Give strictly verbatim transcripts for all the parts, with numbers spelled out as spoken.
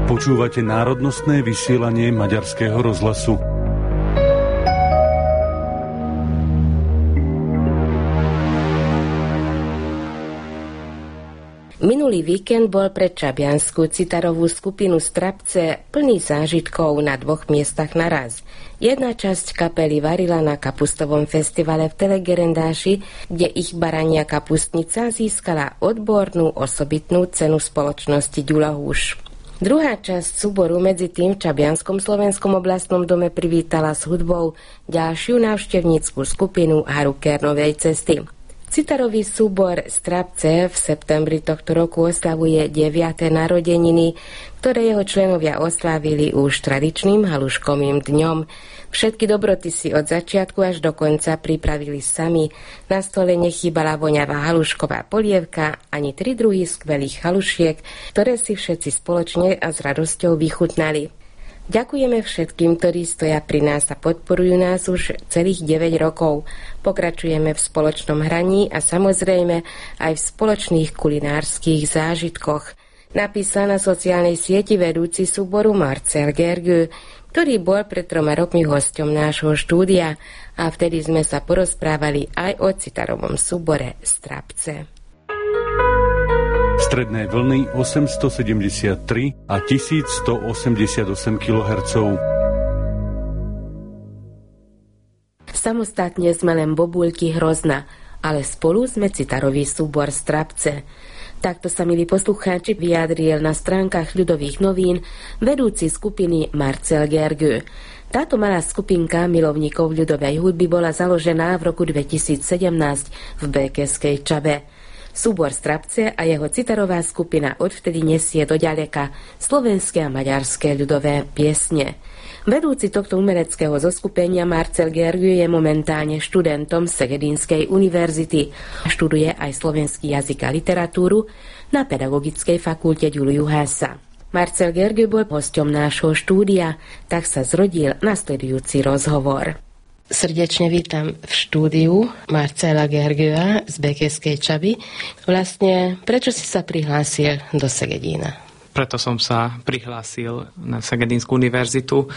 Počúvate národnostné vysielanie Maďarského rozhlasu. Minulý víkend bol pre čabiansku citarovú skupinu Strapce plný zážitkov na dvoch miestach naraz. Jedna časť kapely varila na kapustovom festivale v Telegerendáši, kde ich barania kapustnica získala odbornú osobitnú cenu spoločnosti Ďulohúš. Druhá časť súboru medzi tým v Čabianskom slovenskom oblastnom dome privítala s hudbou ďalšiu návštevnícku skupinu Harukernovej cesty. Citarový súbor Strapce v septembri tohto roku oslavuje deviate narodeniny, ktoré jeho členovia oslávili už tradičným haluškovým dňom. Všetky dobroty si od začiatku až do konca pripravili sami. Na stole nechýbala voňavá halušková polievka ani tri druhy skvelých halušiek, ktoré si všetci spoločne a s radosťou vychutnali. Ďakujeme všetkým, ktorí stoja pri nás a podporujú nás už celých deväť rokov. Pokračujeme v spoločnom hraní a samozrejme aj v spoločných kulinárskych zážitkoch. Napísal na sociálnej sieti vedúci súboru Marcel Gergő, ktorý bol pred troma rokmi hosťom nášho štúdia a vtedy sme sa porozprávali aj o citarovom súbore Strapce. Stredné vlny osemstosedemdesiattri a tisícstoosemdesiatosem kilohertzov. Samostatne sme len bobúľky Hrozna, ale spolu sme citarový súbor Strapce. Takto sa, milí poslucháči, vyjadril na stránkach Ľudových novín vedúci skupiny Marcel Gergő. Táto malá skupinka milovníkov ľudovej hudby bola založená v roku dvetisícsedemnásť v Békeskej Čabe. Súbor Strapce a jeho citarová skupina odvtedy nesie doďaleka slovenské a maďarské ľudové piesne. Vedúci tohto umeleckého zoskupenia Marcel Gergő je momentálne študentom Segedinskej univerzity. Študuje aj slovenský jazyk a literatúru na Pedagogickej fakulte Ďulu Juhása. Marcel Gergő bol hosťom nášho štúdia, tak sa zrodil nasledujúci rozhovor. Srdečne vítam v štúdiu Marcela Gergőa z Békeskej Čaby. Vlastne, prečo si sa prihlásil do Segedína? Preto som sa prihlásil na Segedinskú univerzitu,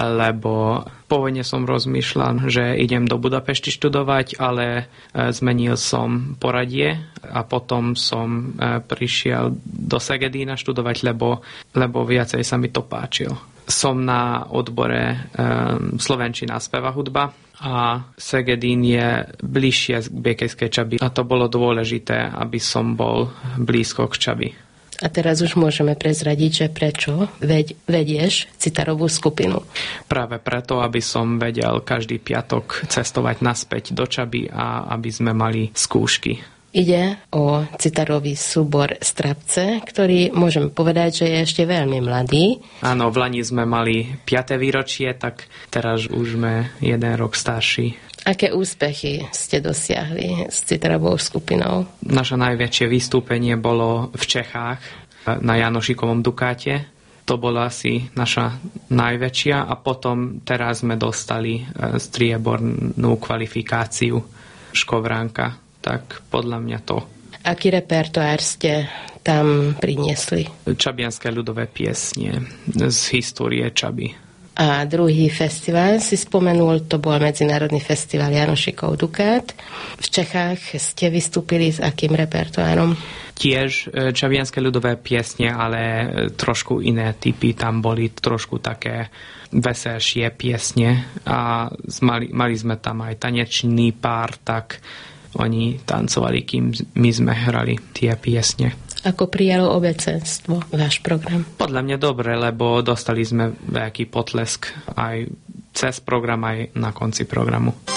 lebo pôvodne som rozmýšľal, že idem do Budapešti študovať, ale zmenil som poradie a potom som prišiel do Segedína študovať, lebo, lebo viacej sa mi to páčilo. Som na odbore um, slovenčina a speva hudba a Segedín je bližšie k Békeskej Čaby a to bolo dôležité, aby som bol blízko k Čaby. A teraz už môžeme prezradiť, že prečo ved, vedieš citarovú skupinu. Práve preto, aby som vedel každý piatok cestovať naspäť do Čaby a aby sme mali skúšky. Ide o citarový súbor Strapce, ktorý môžeme povedať, že je ešte veľmi mladý. Áno, v Lani sme mali piate výročie, tak teraz už sme jeden rok starší. Aké úspechy ste dosiahli s citarovou skupinou? Naše najväčšie vystúpenie bolo v Čechách na Janošikovom Dukáte. To bola asi naša najväčšia a potom teraz sme dostali striebornú kvalifikáciu Škovránka. Tak podľa mňa to. Aký repertoár ste tam priniesli? Čabianské ľudové piesne z histórie Čaby. A druhý festival si spomenul, to bol Medzinárodný festival Janošikov Dukát. V Čechách ste vystúpili s akým repertoárom? Tiež čabianské ľudové piesne, ale trošku iné typy. Tam boli trošku také veselšie piesne a mali, mali sme tam aj tanečný pár, tak oni tancovali, kým my sme hrali tie piesne. Ako prijalo obecenstvo váš program? Podľa mňa dobre, lebo dostali sme veľký potlesk aj cez program, aj na konci programu.